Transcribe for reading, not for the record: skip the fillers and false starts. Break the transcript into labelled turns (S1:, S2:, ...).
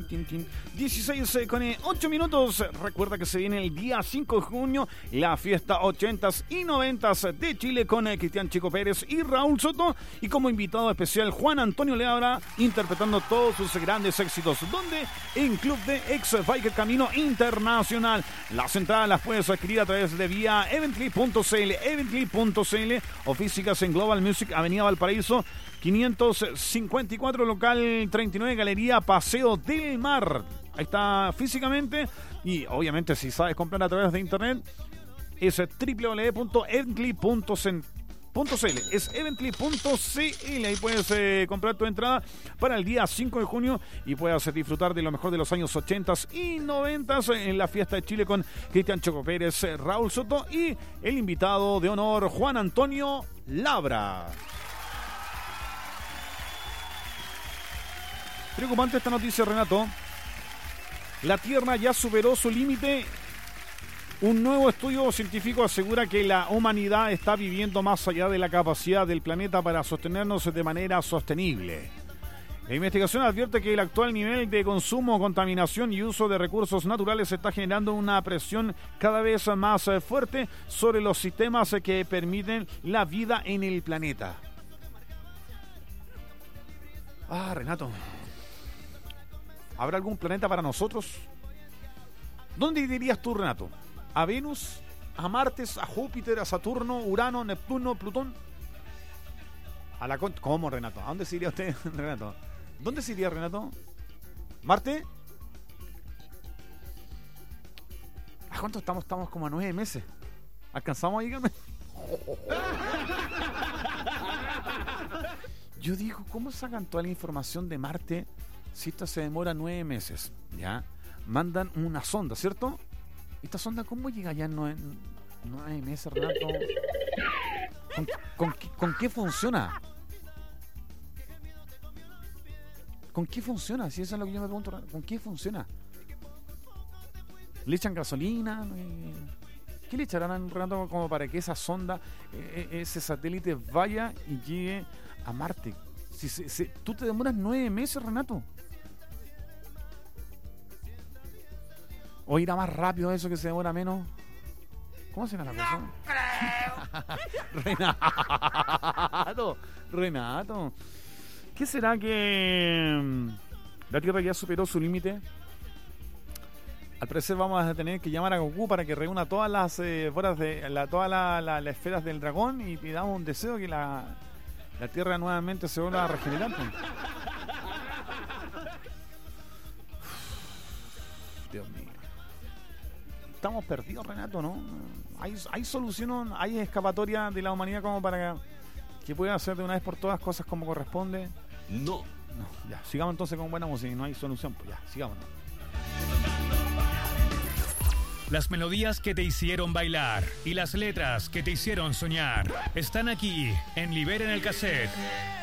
S1: 16 con 8 minutos. Recuerda que se viene el día 5 de junio la fiesta 80s y 90s de Chile con Cristian Chico Pérez y Raúl Soto. Y como invitado especial Juan Antonio Leabra interpretando todos sus grandes éxitos. Donde en Club de Ex Biker Camino Internacional. Las entradas las puedes adquirir a través de vía evently.cl o físicas en Global Music, Avenida Valparaíso 554, local 39, Galería Paseo del Mar. Ahí está físicamente. Y obviamente si sabes comprar a través de internet es www.evently.cl. Es evently.cl. Ahí puedes comprar tu entrada para el día 5 de junio y puedas disfrutar de lo mejor de los años 80s y 90s en la fiesta de Chile con Cristian Choco Pérez, Raúl Soto y el invitado de honor Juan Antonio Labra. Preocupante esta noticia, Renato. La Tierra ya superó su límite. Un nuevo estudio científico asegura que la humanidad está viviendo más allá de la capacidad del planeta para sostenernos de manera sostenible. La investigación advierte que el actual nivel de consumo, contaminación y uso de recursos naturales está generando una presión cada vez más fuerte sobre los sistemas que permiten la vida en el planeta. Renato, ¿habrá algún planeta para nosotros? ¿Dónde dirías tú, Renato? ¿A Venus? ¿A Marte? ¿A Júpiter? ¿A Saturno? ¿Urano? ¿Neptuno? ¿Plutón? ¿Cómo, Renato? ¿A dónde se iría usted, Renato? ¿Dónde se iría, Renato? ¿Marte? ¿A cuánto estamos? Estamos como a 9 meses. ¿Alcanzamos a llegar? Yo digo, ¿cómo sacan toda la información de Marte si esto se demora 9 meses? ¿Ya? Mandan una sonda, ¿cierto? ¿Esta sonda cómo llega ya en 9 meses, Renato? ¿Con qué funciona? ¿Con qué funciona? Si eso es lo que yo me pregunto, ¿con qué funciona? ¿Le echan gasolina? ¿Qué le echarán, Renato, como para que esa sonda, ese satélite vaya y llegue a Marte? Si tú te demoras 9 meses, Renato. ¿O irá más rápido eso que se demora menos? ¿Cómo será la cosa? Renato. ¿Qué será que la Tierra ya superó su límite? Al parecer vamos a tener que llamar a Goku para que reúna todas las todas las esferas del dragón y pidamos un deseo que la Tierra nuevamente se vuelva a regenerar. Dios mío. Estamos perdidos, Renato, ¿no? ¿Hay solución, hay escapatoria de la humanidad como para que pueda hacer de una vez por todas cosas como corresponde?
S2: No,
S1: ya, sigamos entonces con buena música. No hay solución, pues ya, sigamos.
S3: Las melodías que te hicieron bailar y las letras que te hicieron soñar están aquí en Liberen el Cassette.